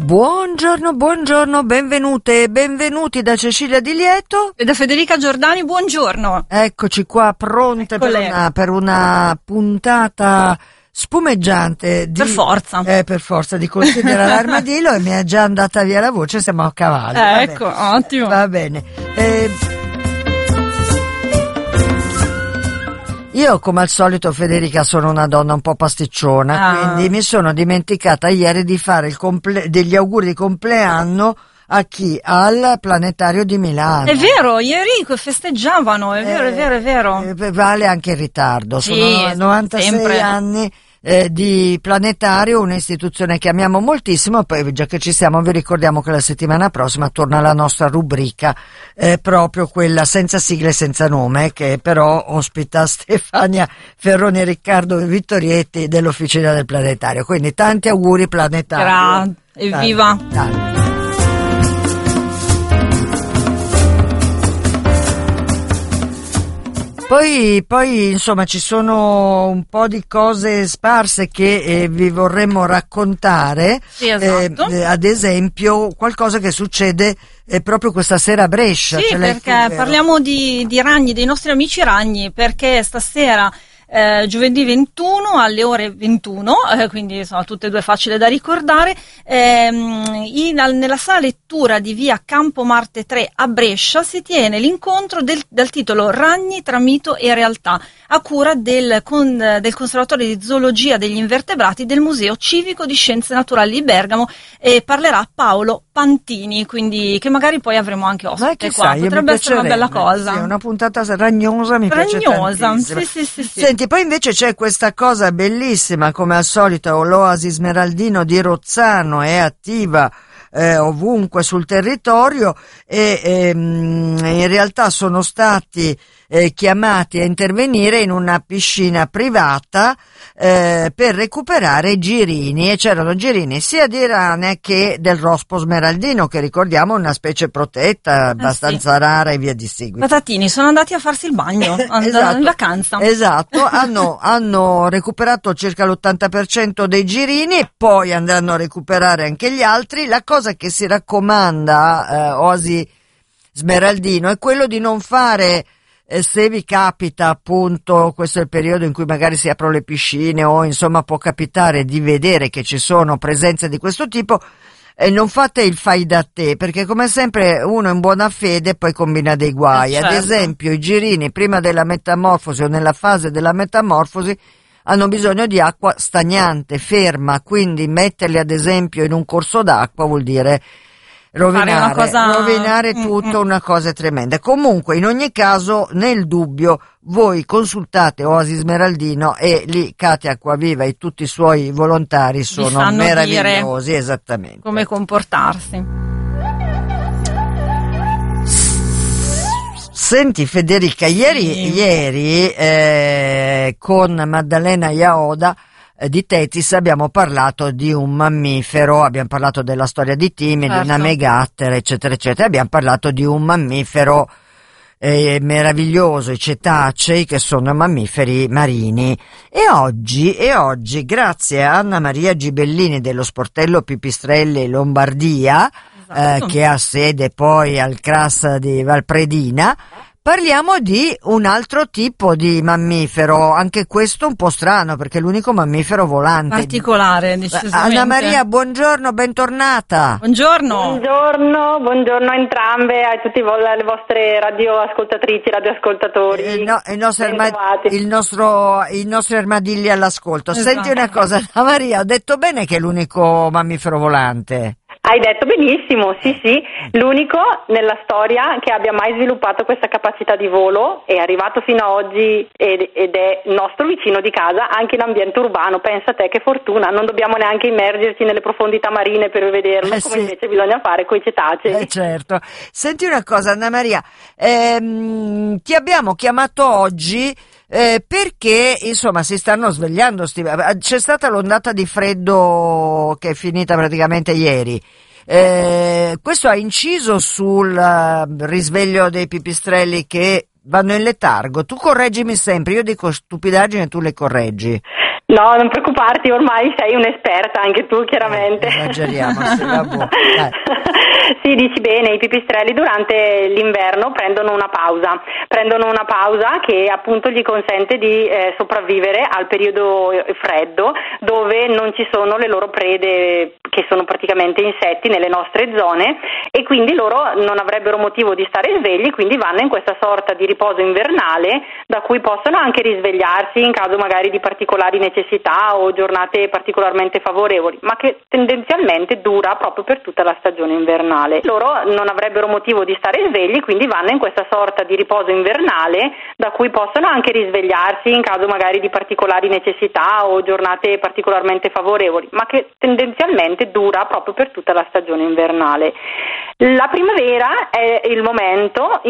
Buongiorno, benvenute e benvenuti da Cecilia Di Lieto e da Federica Giordani, buongiorno. Eccoci qua pronte per una puntata spumeggiante per forza di Considera l'armadillo e mi è già andata via la voce, siamo a cavallo. Ecco, ottimo. Va bene. Io, come al solito, Federica, sono una donna un po' pasticciona, quindi mi sono dimenticata ieri di fare degli auguri di compleanno a chi? Al Planetario di Milano. È vero, ieri festeggiavano, è vero. Vale anche il ritardo, sono 96 sempre. Anni di Planetario, un'istituzione che amiamo moltissimo. Poi, già che ci siamo, vi ricordiamo che la settimana prossima torna la nostra rubrica, proprio quella senza sigle e senza nome, che però ospita Stefania Ferroni e Riccardo Vittorietti dell'Officina del Planetario. Quindi tanti auguri Planetario. Evviva! Poi insomma ci sono un po' di cose sparse che vi vorremmo raccontare. Sì, esatto. Ad esempio qualcosa che succede proprio questa sera a Brescia. Sì, perché parliamo di ragni, dei nostri amici ragni, perché stasera giovedì 21 alle ore 21, quindi sono tutte e due facili da ricordare, nella sala lettura di via Campo Marte 3 a Brescia si tiene l'incontro dal titolo Ragni tra mito e realtà, a cura del Conservatorio di Zoologia degli Invertebrati del Museo Civico di Scienze Naturali di Bergamo, e parlerà Paolo Pantini, quindi che magari poi avremo anche ospite qua. Potrebbe essere una bella cosa. Sì, una puntata ragnosa, mi piace tantissimo. Sì. Senti, poi invece c'è questa cosa bellissima, come al solito, l'Oasi Smeraldino di Rozzano è attiva ovunque sul territorio e in realtà sono stati chiamati a intervenire in una piscina privata per recuperare girini, e c'erano girini sia di rane che del rospo smeraldino, che ricordiamo è una specie protetta, abbastanza rara e via di seguito. Patatini sono andati a farsi il bagno, esatto, in vacanza. Esatto, hanno recuperato circa l'80% dei girini e poi andranno a recuperare anche gli altri. La cosa che si raccomanda Oasi Smeraldino è quello di non fare, se vi capita, appunto, questo è il periodo in cui magari si aprono le piscine o insomma può capitare di vedere che ci sono presenze di questo tipo, non fate il fai da te, perché come sempre uno in buona fede poi combina dei guai. Certo. Ad esempio i girini prima della metamorfosi o nella fase della metamorfosi hanno bisogno di acqua stagnante, ferma, quindi metterli ad esempio in un corso d'acqua vuol dire rovinare tutto, una cosa tremenda. Comunque, in ogni caso, nel dubbio, voi consultate Oasi Smeraldino e lì Katia Acquaviva e tutti i suoi volontari sono meravigliosi, dire esattamente. Come comportarsi. Senti Federica, ieri con Maddalena Iaoda di Tetis abbiamo parlato di un mammifero, abbiamo parlato della storia di Timmy, certo, di una megattera, eccetera, abbiamo parlato di un mammifero meraviglioso, i cetacei, che sono mammiferi marini. E oggi, grazie a Anna Maria Gibellini dello Sportello Pipistrelli Lombardia, esatto, che ha sede poi al CRAS di Valpredina, parliamo di un altro tipo di mammifero, anche questo un po' strano, perché è l'unico mammifero volante. Particolare, decisamente. Anna Maria, buongiorno, bentornata. Buongiorno a entrambe, a tutte le vostre radioascoltatrici, radioascoltatori. I nostri armadilli all'ascolto. Esatto. Senti una cosa, Anna Maria, ho detto bene che è l'unico mammifero volante? Hai detto benissimo, sì, l'unico nella storia che abbia mai sviluppato questa capacità di volo, è arrivato fino ad oggi ed è il nostro vicino di casa anche in ambiente urbano. Pensa te che fortuna, non dobbiamo neanche immergerci nelle profondità marine per vederlo, come sì, invece bisogna fare coi cetacei. Certo. Senti una cosa, Anna Maria, ti abbiamo chiamato oggi perché insomma si stanno svegliando, c'è stata l'ondata di freddo che è finita praticamente ieri, questo ha inciso sul risveglio dei pipistrelli che vanno in letargo. Tu correggimi sempre, io dico stupidaggini e tu le correggi. No, non preoccuparti, ormai sei un'esperta anche tu, chiaramente. Esageriamo, vabbè. Sì, dici bene, i pipistrelli durante l'inverno prendono una pausa che appunto gli consente di sopravvivere al periodo freddo, dove non ci sono le loro prede, che sono praticamente insetti, nelle nostre zone, e quindi loro non avrebbero motivo di stare svegli, quindi vanno in questa sorta di riposo invernale da cui possono anche risvegliarsi in caso magari di particolari necessità o giornate particolarmente favorevoli, ma che tendenzialmente dura proprio per tutta la stagione invernale. Loro non avrebbero motivo di stare svegli, quindi vanno in questa sorta di riposo invernale da cui possono anche risvegliarsi in caso magari di particolari necessità o giornate particolarmente favorevoli, ma che tendenzialmente dura proprio per tutta la stagione invernale. La primavera è il momento